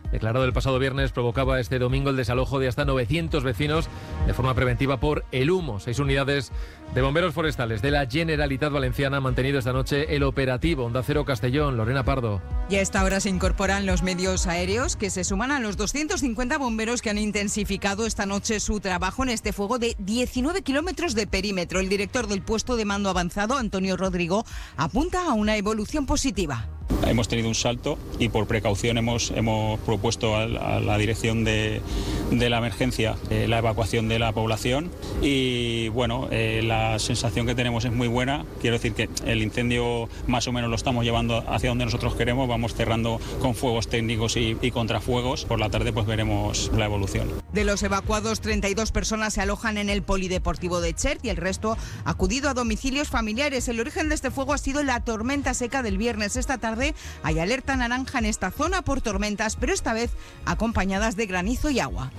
declarado el pasado viernes, provocaba este domingo el desalojo de hasta 900 vecinos de forma preventiva por el humo. 6 unidades de bomberos forestales de la Generalitat Valenciana han mantenido esta noche el operativo. Onda Cero Castellón, Lorena Pardo. Y a esta hora se incorporan los medios aéreos, que se suman a los 250 bomberos que han intensificado esta noche su trabajo en este fuego de 19 kilómetros de perímetro. El director del puesto de mando avanzado, Antonio Rodrigo, apunta a una evolución positiva. Hemos tenido un salto y por precaución hemos propuesto a la dirección de la emergencia la evacuación de la población y bueno, la sensación que tenemos es muy buena. Quiero decir que el incendio más o menos lo estamos llevando hacia donde nosotros queremos, vamos cerrando con fuegos técnicos y contrafuegos. Por la tarde pues veremos la evolución. De los evacuados, 32 personas se alojan en el polideportivo de Chert y el resto ha acudido a domicilios familiares. El origen de este fuego ha sido la tormenta seca del viernes. Esta tarde hay alerta naranja en esta zona por tormentas, pero esta vez acompañadas de granizo y agua.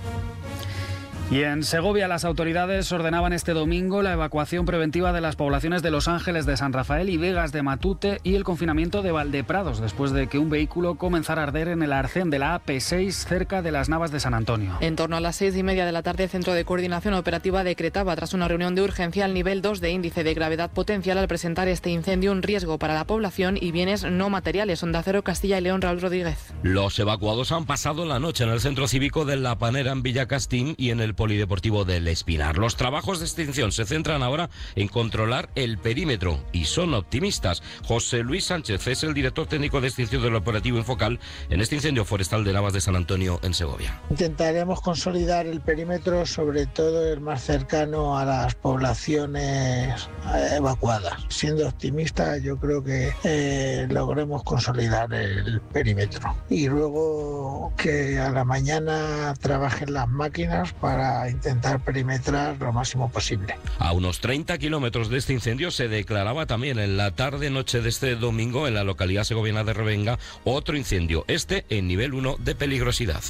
Y en Segovia las autoridades ordenaban este domingo la evacuación preventiva de las poblaciones de Los Ángeles de San Rafael y Vegas de Matute y el confinamiento de Valdeprados después de que un vehículo comenzara a arder en el arcén de la AP6 cerca de las Navas de San Antonio. En torno a las 6:30 de la tarde, el Centro de Coordinación Operativa decretaba tras una reunión de urgencia el nivel 2 de índice de gravedad potencial al presentar este incendio un riesgo para la población y bienes no materiales. Onda Cero Castilla y León, Raúl Rodríguez. Los evacuados han pasado la noche en el centro cívico de La Panera en Villacastín y en el polideportivo del Espinar. Los trabajos de extinción se centran ahora en controlar el perímetro y son optimistas. José Luis Sánchez es el director técnico de extinción del operativo Infocal en este incendio forestal de Navas de San Antonio en Segovia. Intentaremos consolidar el perímetro, sobre todo el más cercano a las poblaciones evacuadas. Siendo optimista, yo creo que logremos consolidar el perímetro y luego que a la mañana trabajen las máquinas para intentar perimetrar lo máximo posible. A unos 30 kilómetros de este incendio se declaraba también en la tarde-noche de este domingo en la localidad segoviana de Revenga otro incendio, este en nivel 1 de peligrosidad.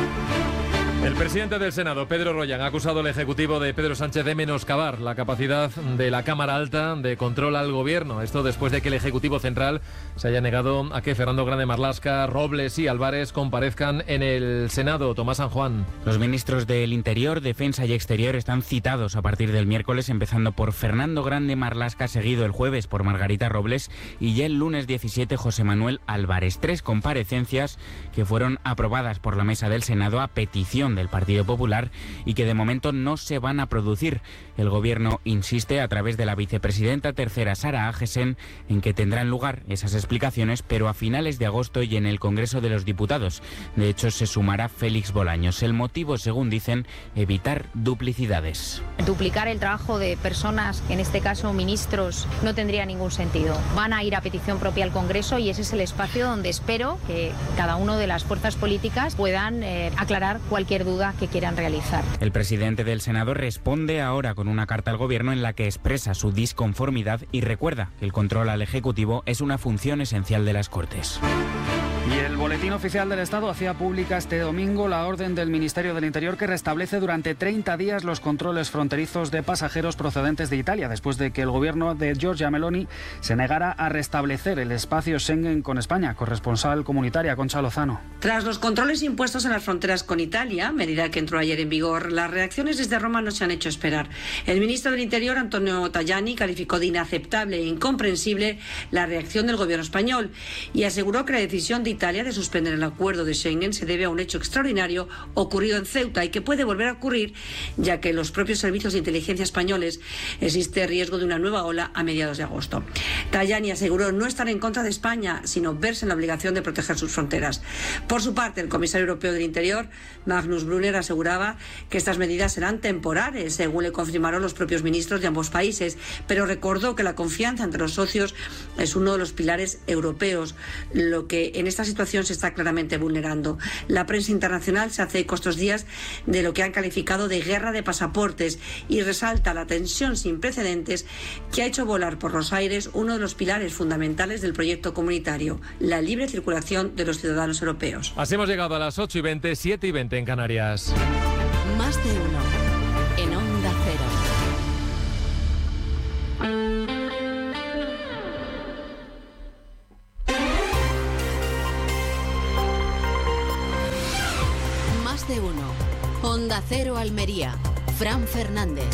El presidente del Senado, Pedro Royan, ha acusado al Ejecutivo de Pedro Sánchez de menoscabar la capacidad de la Cámara Alta de control al Gobierno. Esto después de que el Ejecutivo Central se haya negado a que Fernando Grande Marlaska, Robles y Álvarez comparezcan en el Senado. Tomás San Juan. Los ministros del Interior, Defensa y Exterior están citados a partir del miércoles, empezando por Fernando Grande Marlaska, seguido el jueves por Margarita Robles y ya el lunes 17 José Manuel Álvarez. 3 comparecencias que fueron aprobadas por la mesa del Senado a petición del Partido Popular y que de momento no se van a producir. El Gobierno insiste a través de la vicepresidenta tercera Sara Agesen en que tendrán lugar esas explicaciones, pero a finales de agosto y en el Congreso de los Diputados. De hecho, se sumará Félix Bolaños. El motivo, según dicen, evitar duplicidades. Duplicar el trabajo de personas, en este caso ministros, no tendría ningún sentido. Van a ir a petición propia al Congreso y ese es el espacio donde espero que cada una de las fuerzas políticas puedan aclarar cualquier duda que quieran realizar. El presidente del Senado responde ahora con una carta al Gobierno en la que expresa su disconformidad y recuerda que el control al Ejecutivo es una función esencial de las Cortes. Y el Boletín Oficial del Estado hacía pública este domingo la orden del Ministerio del Interior que restablece durante 30 días los controles fronterizos de pasajeros procedentes de Italia, después de que el gobierno de Giorgia Meloni se negara a restablecer el espacio Schengen con España. Corresponsal comunitaria, Concha Lozano. Tras los controles impuestos en las fronteras con Italia, medida que entró ayer en vigor, las reacciones desde Roma no se han hecho esperar. El ministro del Interior, Antonio Tajani, calificó de inaceptable e incomprensible la reacción del gobierno español y aseguró que la decisión de Italia de suspender el acuerdo de Schengen se debe a un hecho extraordinario ocurrido en Ceuta y que puede volver a ocurrir, ya que en los propios servicios de inteligencia españoles existe riesgo de una nueva ola a mediados de agosto. Tajani aseguró no estar en contra de España, sino verse en la obligación de proteger sus fronteras. Por su parte, el comisario europeo del Interior, Magnus Brunner, aseguraba que estas medidas serán temporales, según le confirmaron los propios ministros de ambos países, pero recordó que la confianza entre los socios es uno de los pilares europeos, lo que en esta situación se está claramente vulnerando. La prensa internacional se hace eco estos días de lo que han calificado de guerra de pasaportes y resalta la tensión sin precedentes que ha hecho volar por los aires uno de los pilares fundamentales del proyecto comunitario, la libre circulación de los ciudadanos europeos. Así hemos llegado a las 8:20, 7:20 en Canarias. Más de uno en Onda Cero. de uno. Onda Cero Almería. Fran Fernández.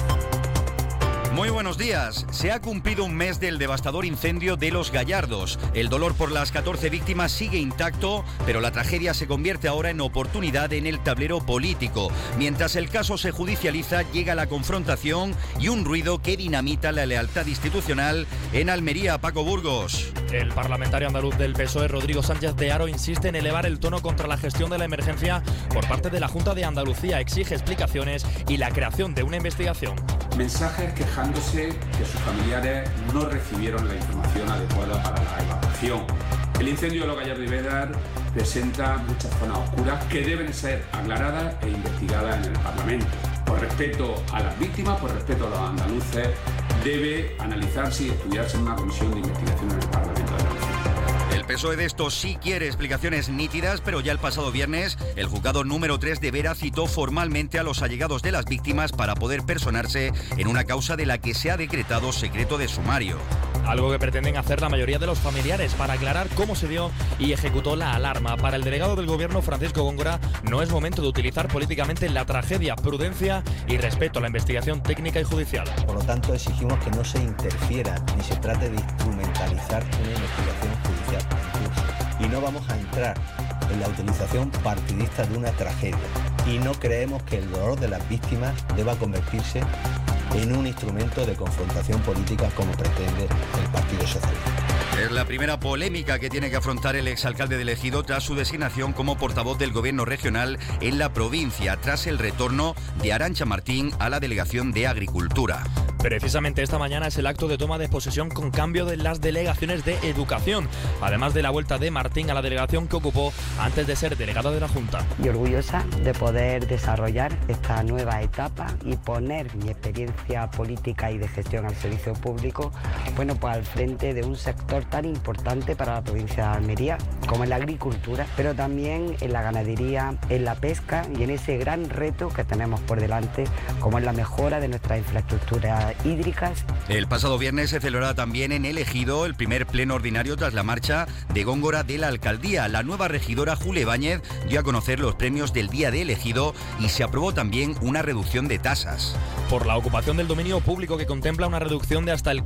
Muy buenos días. Se ha cumplido un mes del devastador incendio de Los Gallardos. El dolor por las 14 víctimas sigue intacto, pero la tragedia se convierte ahora en oportunidad en el tablero político. Mientras el caso se judicializa, llega la confrontación y un ruido que dinamita la lealtad institucional en Almería. Paco Burgos. El parlamentario andaluz del PSOE, Rodrigo Sánchez de Haro, insiste en elevar el tono contra la gestión de la emergencia por parte de la Junta de Andalucía. Exige explicaciones y la creación de una investigación. Mensajes quejándose que sus familiares no recibieron la información adecuada para la evacuación. El incendio de Los Gallardos y Béjar presenta muchas zonas oscuras que deben ser aclaradas e investigadas en el Parlamento. Por respeto a las víctimas, por respeto a los andaluces, debe analizarse y estudiarse en una comisión de investigación en el Parlamento de Andalucía. El PSOE de esto sí quiere explicaciones nítidas, pero ya el pasado viernes el juzgado número 3 de Vera citó formalmente a los allegados de las víctimas para poder personarse en una causa de la que se ha decretado secreto de sumario. Algo que pretenden hacer la mayoría de los familiares para aclarar cómo se dio y ejecutó la alarma. Para el delegado del Gobierno, Francisco Góngora, no es momento de utilizar políticamente la tragedia, prudencia y respeto a la investigación técnica y judicial. Por lo tanto, exigimos que no se interfiera ni se trate de instrumentalizar una investigación judicial. Y no vamos a entrar en la utilización partidista de una tragedia. Y no creemos que el dolor de las víctimas deba convertirse en un instrumento de confrontación política como pretende el Partido Socialista. Es la primera polémica que tiene que afrontar el exalcalde de Ejido tras su designación como portavoz del gobierno regional en la provincia, tras el retorno de Arantxa Martín a la delegación de Agricultura. Precisamente esta mañana es el acto de toma de posesión con cambio de las delegaciones de Educación, además de la vuelta de Martín a la delegación que ocupó antes de ser delegada de la Junta. Y orgullosa de poder desarrollar esta nueva etapa y poner mi experiencia política y de gestión al servicio público, pues al frente de un sector tan importante para la provincia de Almería como en la agricultura, pero también en la ganadería, en la pesca y en ese gran reto que tenemos por delante, como es la mejora de nuestras infraestructuras hídricas. El pasado viernes se celebrará también en El Ejido el primer pleno ordinario tras la marcha de Góngora de la alcaldía. La nueva regidora Julia Ibáñez dio a conocer los premios del Día de El Ejido y se aprobó también una reducción de tasas. Por la ocupación del dominio público, que contempla una reducción de hasta el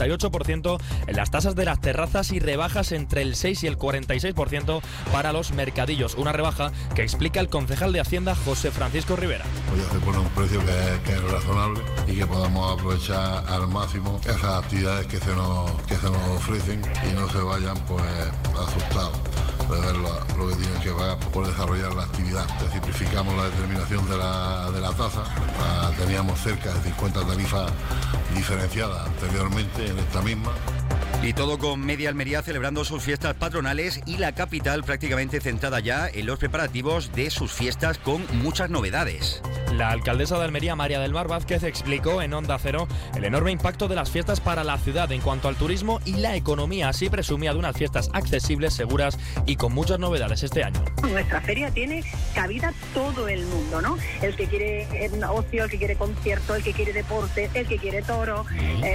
48% en las tasas de las terrazas y rebajas entre el 6 y el 46% para los mercadillos. Una rebaja que explica el concejal de Hacienda, José Francisco Rivera. Pues ya se pone un precio que es razonable y que podamos aprovechar al máximo esas actividades que se nos ofrecen y no se vayan pues asustados de ver lo que tienen que pagar por desarrollar la actividad. Simplificamos la determinación de la tasa. Teníamos cerca de 50 tarifas diferenciadas anteriormente en esta misma. Y todo con Media Almería celebrando sus fiestas patronales y la capital prácticamente centrada ya en los preparativos de sus fiestas con muchas novedades. La alcaldesa de Almería, María del Mar Vázquez, explicó en Onda Cero el enorme impacto de las fiestas para la ciudad en cuanto al turismo y la economía. Así presumía de unas fiestas accesibles, seguras y con muchas novedades este año. Nuestra feria tiene cabida todo el mundo, ¿no? El que quiere ocio, el que quiere concierto, el que quiere deporte, el que quiere toro,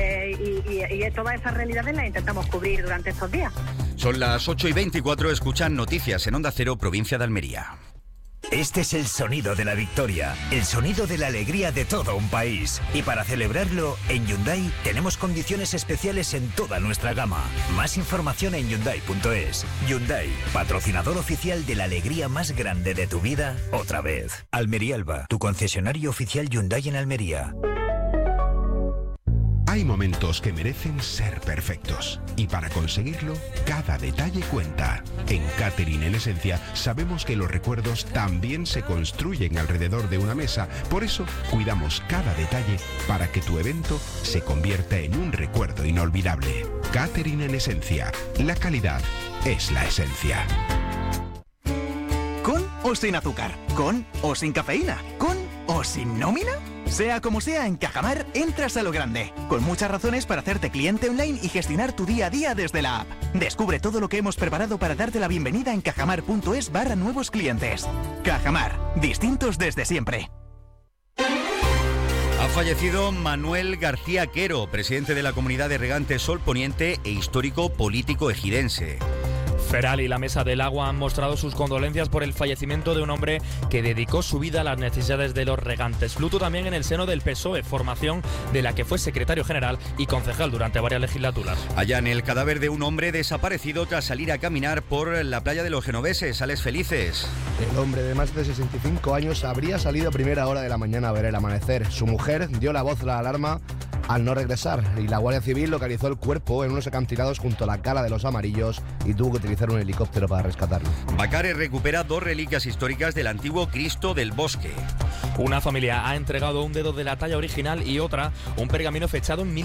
y todas esas realidades las intentamos cubrir durante estos días. Son las 8:24, escuchan noticias en Onda Cero, provincia de Almería. Este es el sonido de la victoria, el sonido de la alegría de todo un país. Y para celebrarlo, en Hyundai tenemos condiciones especiales en toda nuestra gama. Más información en Hyundai.es. Hyundai, patrocinador oficial de la alegría más grande de tu vida, otra vez. Almería Alba, tu concesionario oficial Hyundai en Almería. Hay momentos que merecen ser perfectos y para conseguirlo, cada detalle cuenta. En Catering en Esencia sabemos que los recuerdos también se construyen alrededor de una mesa, por eso cuidamos cada detalle para que tu evento se convierta en un recuerdo inolvidable. Catering en Esencia, la calidad es la esencia. ¿Con o sin azúcar? ¿Con o sin cafeína? ¿Con o sin nómina? Sea como sea, en Cajamar entras a lo grande, con muchas razones para hacerte cliente online y gestionar tu día a día desde la app. Descubre todo lo que hemos preparado para darte la bienvenida en cajamar.es/nuevos clientes. Cajamar, distintos desde siempre. Ha fallecido Manuel García Quero, presidente de la Comunidad de Regantes Sol Poniente e histórico político ejidense. Feral y la Mesa del Agua han mostrado sus condolencias por el fallecimiento de un hombre que dedicó su vida a las necesidades de los regantes. Luto también en el seno del PSOE, formación de la que fue secretario general y concejal durante varias legislaturas. Hallan el cadáver de un hombre desaparecido tras salir a caminar por la playa de los Genoveses. Ales Felices. El hombre de más de 65 años habría salido a primera hora de la mañana a ver el amanecer. Su mujer dio la voz a la alarma al no regresar y la Guardia Civil localizó el cuerpo en unos acantilados junto a la Cala de los Amarillos y tuvo que utilizar un helicóptero para rescatarlo. Bacares recupera 2 reliquias históricas del antiguo Cristo del Bosque. Una familia ha entregado un dedo de la talla original y otra, un pergamino fechado en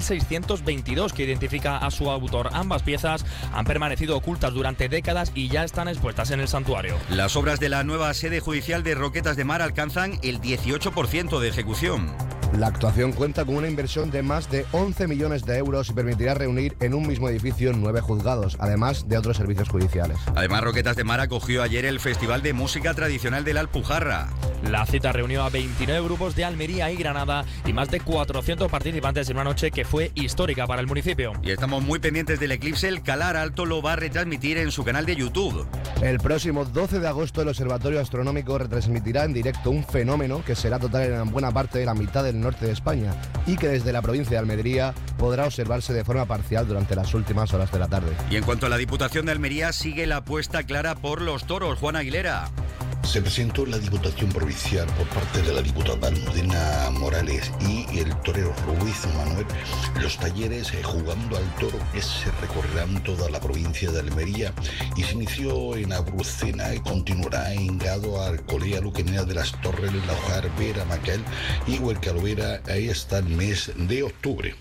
1622 que identifica a su autor. Ambas piezas han permanecido ocultas durante décadas y ya están expuestas en el santuario. Las obras de la nueva sede judicial de Roquetas de Mar alcanzan el 18% de ejecución. La actuación cuenta con una inversión de más de 11 millones de euros y permitirá reunir en un mismo edificio 9 juzgados, además de otros servicios judiciales. Además, Roquetas de Mar acogió ayer el Festival de Música Tradicional de la Alpujarra. La cita reunió a 29 grupos de Almería y Granada y más de 400 participantes en una noche que fue histórica para el municipio. Y estamos muy pendientes del eclipse. El Calar Alto lo va a retransmitir en su canal de YouTube. El próximo 12 de agosto el Observatorio Astronómico retransmitirá en directo un fenómeno que será total en buena parte de la mitad del norte de España y que desde la provincia de Almería podrá observarse de forma parcial durante las últimas horas de la tarde. Y en cuanto a la Diputación de Almería, sigue la apuesta clara por los toros. Juan Aguilera. Se presentó en la Diputación Provincial por parte de la diputada Almudena Morales y el torero Ruiz Manuel los talleres Jugando al Toro, que se recorrerán toda la provincia de Almería y se inició en Abrucena y continuará en Gado, Alcolea, Luquenera de las Torres, La Hojar, Vera, Macal y Huercalovera ahí hasta el mes de octubre.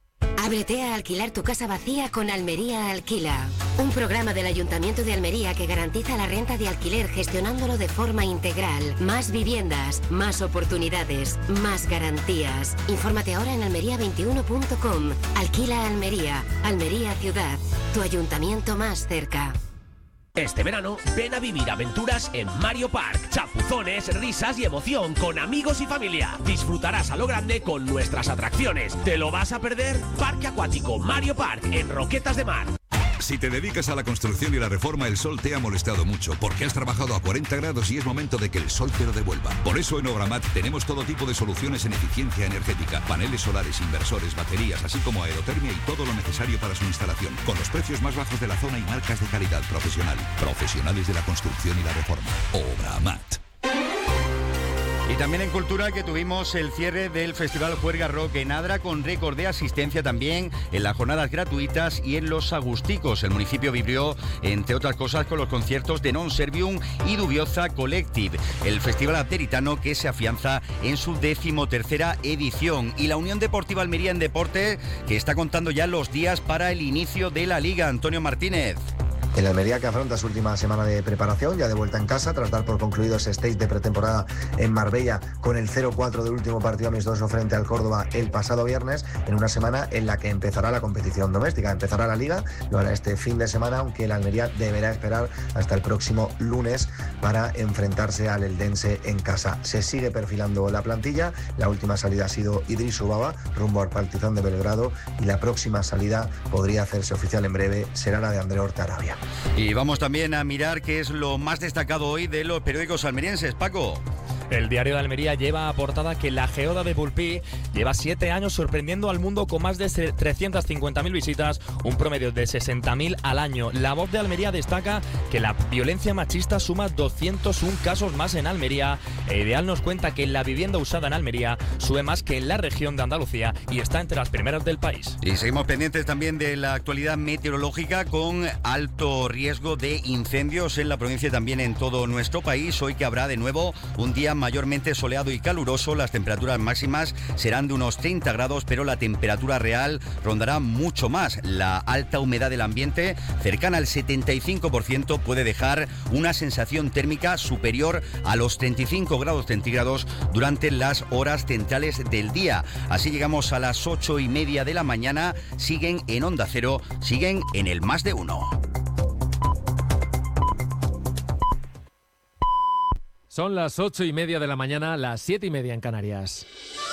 Ábrete a alquilar tu casa vacía con Almería Alquila. Un programa del Ayuntamiento de Almería que garantiza la renta de alquiler gestionándolo de forma integral. Más viviendas, más oportunidades, más garantías. Infórmate ahora en almería21.com. Alquila Almería, Almería Ciudad, tu ayuntamiento más cerca. Este verano, ven a vivir aventuras en Mario Park. Chapuzones, risas y emoción con amigos y familia. Disfrutarás a lo grande con nuestras atracciones. ¿Te lo vas a perder? Parque Acuático Mario Park en Roquetas de Mar. Si te dedicas a la construcción y la reforma, el sol te ha molestado mucho, porque has trabajado a 40 grados y es momento de que el sol te lo devuelva. Por eso en Obramat tenemos todo tipo de soluciones en eficiencia energética, paneles solares, inversores, baterías, así como aerotermia y todo lo necesario para su instalación, con los precios más bajos de la zona y marcas de calidad profesional. Profesionales de la construcción y la reforma. Obramat. Y también en cultura, que tuvimos el cierre del Festival Juerga Rock en Adra con récord de asistencia también en las jornadas gratuitas y en los Agusticos. El municipio vivió, entre otras cosas, con los conciertos de Non Servium y Dubiosa Collective. El Festival Ateritano, que se afianza en su 13ª edición. Y la Unión Deportiva Almería en Deporte, que está contando ya los días para el inicio de la Liga. Antonio Martínez. El Almería, que afronta su última semana de preparación, ya de vuelta en casa, tras dar por concluido ese stage de pretemporada en Marbella con el 0-4 del último partido amistoso frente al Córdoba el pasado viernes, en una semana en la que empezará la competición doméstica, empezará la Liga, lo hará este fin de semana, aunque el Almería deberá esperar hasta el próximo lunes para enfrentarse al Eldense en casa. Se sigue perfilando la plantilla, la última salida ha sido Idris Ubaba, rumbo al Partizan de Belgrado, y la próxima salida podría hacerse oficial en breve, será la de André Horta Arabia. Y vamos también a mirar qué es lo más destacado hoy de los periódicos almerienses. Paco. El Diario de Almería lleva a portada que la geoda de Pulpí lleva 7 años sorprendiendo al mundo con más de 350.000 visitas, un promedio de 60.000 al año. La Voz de Almería destaca que la violencia machista suma 201 casos más en Almería. E Ideal nos cuenta que la vivienda usada en Almería sube más que en la región de Andalucía y está entre las primeras del país. Y seguimos pendientes también de la actualidad meteorológica, con alto riesgo de incendios en la provincia y también en todo nuestro país. Hoy, que habrá de nuevo un día mayormente soleado y caluroso, las temperaturas máximas serán de unos 30 grados, pero la temperatura real rondará mucho más. La alta humedad del ambiente, cercana al 75%, puede dejar una sensación térmica superior a los 35 grados centígrados durante las horas centrales del día. Así llegamos a las 8:30 de la mañana. Siguen en Onda Cero, siguen en el Más de Uno. Son las 8:30 de la mañana, las 7:30 en Canarias.